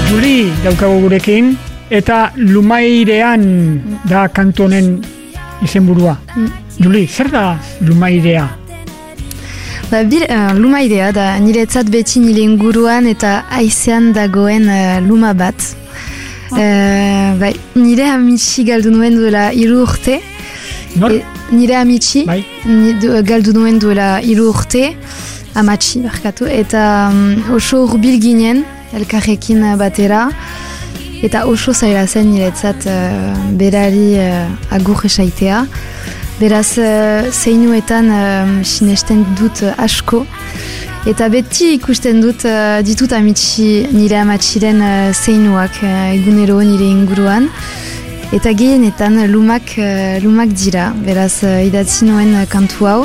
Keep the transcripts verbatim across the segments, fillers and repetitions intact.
Juli daukagu gurekin, eta Lumairean da kantu honen izenburua. Mm. Juli, zer da Lumairea? Ba, bir, uh, Lumairea da niretzat beti nire inguruan eta haizean dagoen uh, luma bat. Oh. Uh, ba, nire amitsi galdu nuen duela hiru urte. Nor? E, nire amitsi bai. galdu nuen duela hiru urte. Amatxi, barkatu. Eta um, oso urbil ginen, elkarrekin batera. Eta oso zaila zen niretzat uh, berari uh, agur esaitea. Beraz, uh, zeinuetan uh, sinesten dut uh, asko. Eta beti ikusten dut uh, ditut amitsi, nire amatxiren uh, zeinuak uh, egunero nire inguruan. Eta gehienetan lumak, uh, lumak dira. Beraz, uh, idatzi nuen uh, kantu hau.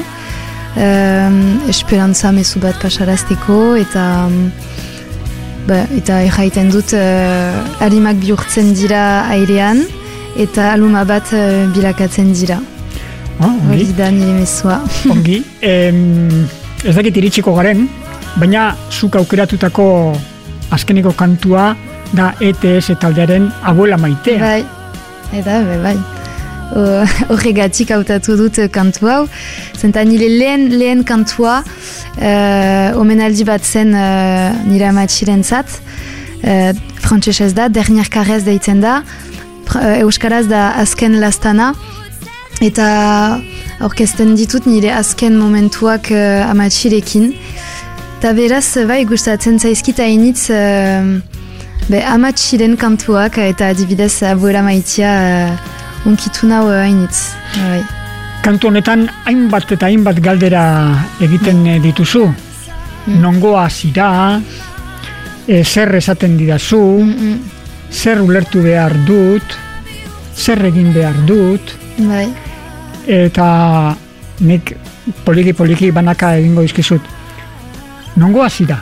Uh, esperantza mezu bat pasarazteko eta... Um, Ba, eta erraiten dut uh, harimak bihurtzen dira airean eta luma bat uh, bilakatzen dira. Ah, hori da nire mezua. Ongi. Em, ez dakit iritsiko garen, baina zuk aukeratutako azkeneko kantua da E T S taldearen Abuela Maitea. Bai, eta be, bai. Horregatik hautatu dut kantu hau. Zenta nire lehen, lehen kantua uh, omenaldi bat zen uh, nire amatxiren zat. Uh, Frantsesez da, dernier karez deitzen da. Uh, Euskaraz da azken lastana. Eta orkesten ditut nire azken momentuak uh, amatxirekin. Eta beraz, bai, gustatzen zaizkita initz uh, be, amatxiren kantuak eta adibidez Abuela Maitea uh, unkitu nau hainitz. Bai. Kantu honetan hainbat eta hainbat galdera egiten mm. dituzu. Mm. Nongoa zira, e, zer esaten didazu, mm-mm. zer ulertu behar dut, zer egin behar dut. Bai. Eta nik poliki-poliki banaka egingo izkizut. Nongoa zira?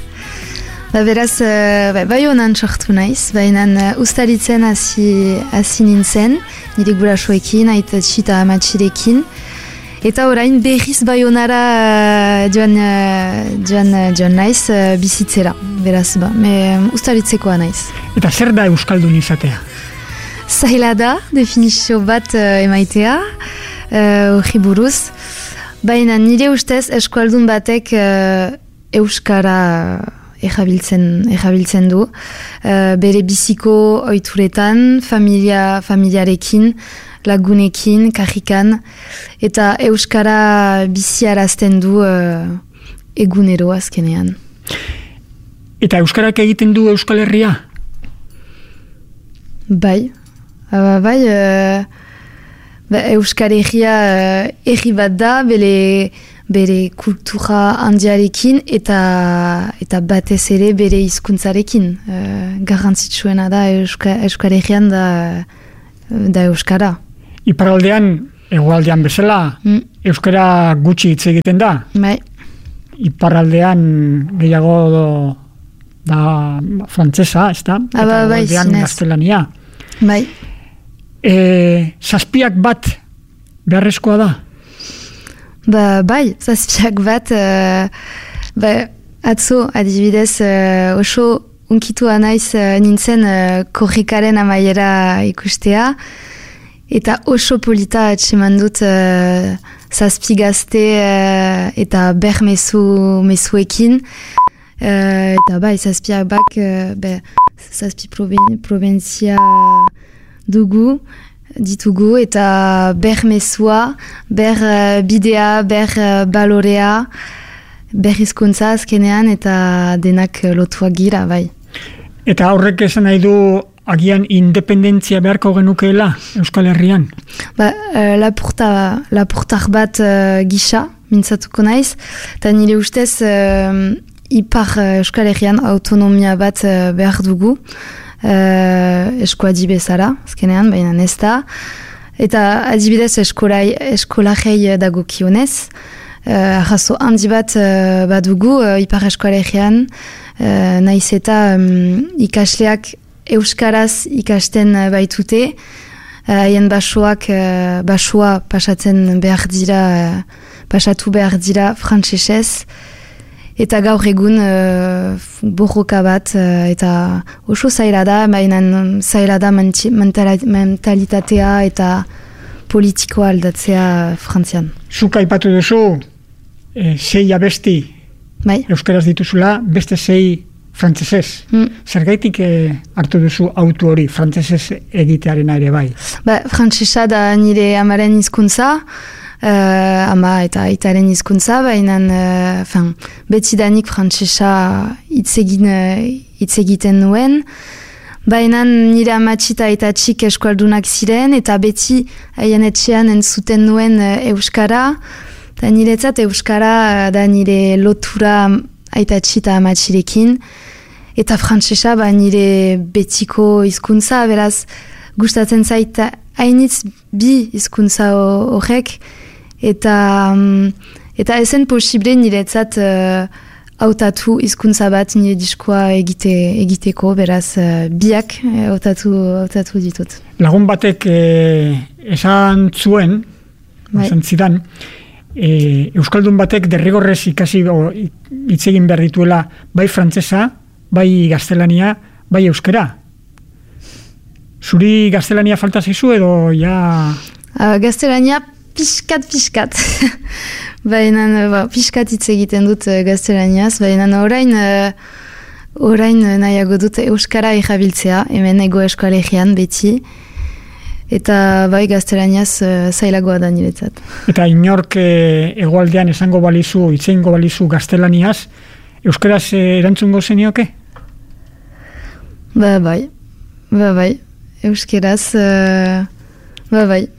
Ba beraz, uh, ba, bai honan sortu naiz, baina uh, ustaritzen hasi, hasi nintzen, nire gurasoekin, aitatxi eta amatxirekin. Eta orain berriz bai honara uh, joan, uh, joan, uh, joan naiz uh, bizitzera, beraz, ba, me um, ustaritzekoa naiz. Eta zer da euskaldun izatea? Zaila da, definizio bat uh, emaitea, hori uh, buruz. Baina nire ustez eskualdun batek uh, euskara... Erabiltzen, erabiltzen du. Uh, bere biziko ohituretan, familia, familiarekin, lagunekin, karrikan, eta euskara biziarazten du uh, egunero azkenean. Eta euskarak egiten du Euskal Herria? Bai. Uh, bai, uh, ba, Euskal Herria uh, herri bat da, bere... bere kultura handiarekin eta eta batez ere bere hizkuntzarekin. Uh, garrantzitsuena da Euska, Euskal Herrian da, da Euskara. Iparraldean, hegoaldean bezala, mm. Euskara gutxi hitz egiten da? Bai. Iparraldean gehiago do, da frantsesa, ez da? Eta bai, hegoaldean gaztelania. Bai. E, zazpiak bat beharrezkoa da? Ba, bai, zazpiak bat, uh, ba, atzo, adibidez, uh, oso unkitua naiz uh, nintzen uh, korrikaren amaiera ikustea, eta oso polita atseman dut uh, zazpi gazte uh, eta ber mezu, mezuekin, uh, eta bai, zazpiak bak, uh, ba, zazpi probentzia dugu, ditugu eta ber mezua, ber uh, bidea, ber uh, balorea, ber hizkuntza azkenean eta denak lotuak gira, bai. Eta horrek esan nahi du agian independentzia beharko genukeela Euskal Herrian? Ba, uh, lapurta, lapurtar bat uh, gisa, mintzatuko naiz, eta nire ustez uh, ipar uh, Euskal Herrian autonomia bat uh, behar dugu. Uh, eskuadi bezala, azkenean, baina ez da. Eta adibidez eskolai, eskolajei dagokionez, uh, arrazo handi bat uh, badugu uh, ipar eskoalegian, uh, naiz eta um, ikasleak euskaraz ikasten uh, baitute, haien uh, basoak, uh, basoa pasatzen behar dira, uh, pasatu behar dira frantsesez, Eta gaur egun uh, borroka bat, uh, eta oso zaila da, baina zaila da mentalitatea eta politikoa aldatzea Frantzian. Zuk aipatu duzu, e, sei abesti bai. euskaraz dituzula, beste sei frantsesez. Mm. Zergaitik e, hartu duzu autu hori, frantsesez egitearena ere bai? Ba, frantsesa da nire amaren hizkuntza, uh, ama eta aitaren hizkuntza, baina uh, betidanik frantsesa hitz egin uh, hitz egiten nuen. Baina nire amatxi eta aitatxik eskualdunak ziren, eta beti haien etxean entzuten nuen uh, euskara. Eta niretzat euskara da nire lotura aitatxi eta amatxirekin. Eta frantsesa ba nire betiko hizkuntza, beraz gustatzen zait hainitz bi hizkuntza horrek. Eta, eta ezen posible niretzat uh, hautatu hizkuntza bat nire diskoa egite, egiteko, beraz uh, biak hautatu, hautatu ditut. Lagun batek eh, esan zuen, bai. esan zidan, eh, Euskaldun batek derrigorrez ikasi hitz egin behar dituela bai frantsesa, bai gaztelania, bai euskera. Zuri gaztelania falta zaizu edo ja... Uh, gaztelania pixkat, pixkat. Baina, ba, pixkat hitz egiten dut uh, gaztelaniaz, baina orain, uh, orain nahiago dut euskara erabiltzea, hemen ego eskoalegian beti, eta bai gaztelaniaz uh, zailagoa da niretzat. Eta inork eh, egoaldean esango balizu, itzeingo balizu gaztelaniaz, euskaraz eh, erantzungo zenioke? Ba bai, ba bai, euskeraz, uh, ba bai.